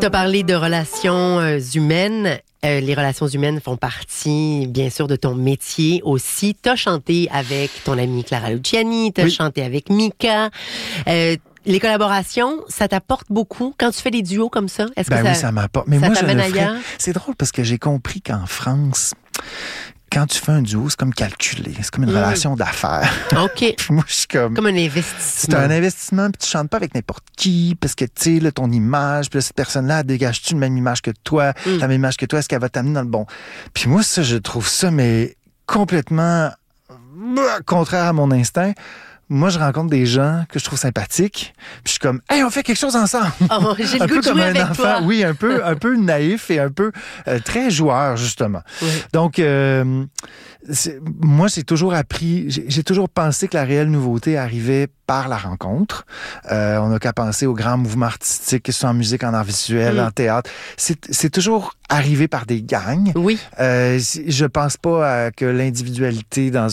Tu as parlé de relations humaines. Les relations humaines font partie, bien sûr, de ton métier aussi. Tu as chanté avec ton amie Clara Luciani, tu as chanté avec Mika. Les collaborations, ça t'apporte beaucoup quand tu fais des duos comme ça? Est-ce que oui, ça m'apporte. Mais ça moi, je t'amène le ferais. ailleurs? C'est drôle parce que j'ai compris qu'en France, quand tu fais un duo, c'est comme calculé. C'est comme une relation d'affaires. OK. Puis moi, je suis comme un investissement. C'est un investissement, puis tu chantes pas avec n'importe qui, parce que, tu sais, là, ton image, puis là, cette personne-là, elle dégage-tu la même image que toi? La même image que toi, est-ce qu'elle va t'amener dans le bon? Puis moi, ça, je trouve ça, mais complètement contraire à mon instinct. Moi, je rencontre des gens que je trouve sympathiques, puis je suis comme, hey, on fait quelque chose ensemble. Oh, j'ai le un goût peu de comme jouer un avec enfant, toi. oui, un peu naïf et un peu très joueur justement. Oui. Donc, moi, j'ai toujours pensé que la réelle nouveauté arrivait par la rencontre. On n'a qu'à penser aux grands mouvements artistiques, que ce soit en musique, en art visuel, en théâtre. C'est toujours arrivé par des gangs. Oui. Je pense pas que l'individualité dans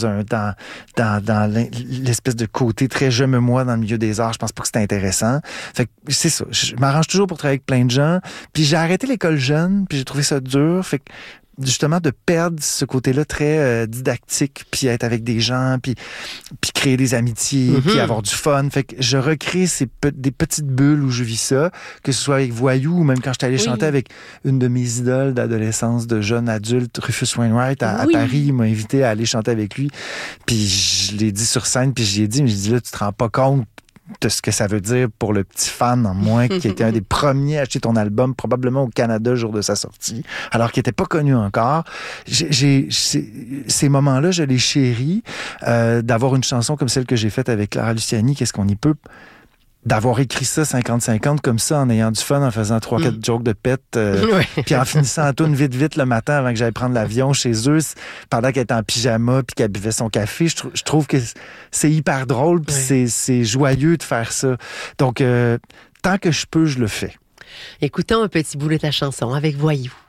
l'espèce de côté très je me moi dans le milieu des arts, je pense pas que c'est intéressant. Fait que c'est ça. Je m'arrange toujours pour travailler avec plein de gens. Puis j'ai arrêté l'école jeune, puis j'ai trouvé ça dur. Fait que justement de perdre ce côté-là très didactique, puis être avec des gens, puis créer des amitiés, puis avoir du fun. Fait que je recrée des petites bulles où je vis ça, que ce soit avec Voyou ou même quand j'étais allé chanter avec une de mes idoles d'adolescence, de jeune adulte, Rufus Wainwright, à Paris. Il m'a invité à aller chanter avec lui. Puis je l'ai dit sur scène, puis je lui ai dit, mais je dis là, tu te rends pas compte de ce que ça veut dire pour le petit fan en moi qui était un des premiers à acheter ton album probablement au Canada le jour de sa sortie, alors qu'il n'était pas connu encore. Ces moments-là, je les chéris. D'avoir une chanson comme celle que j'ai faite avec Clara Luciani, qu'est-ce qu'on y peut? D'avoir écrit ça 50-50 comme ça, en ayant du fun, en faisant 3-4 jokes de pète, puis en finissant la toune vite le matin avant que j'aille prendre l'avion chez eux, pendant qu'elle était en pyjama puis qu'elle buvait son café. Je trouve que c'est hyper drôle puis c'est joyeux de faire ça. Donc, tant que je peux, je le fais. Écoutons un petit bout de ta chanson avec Voyou.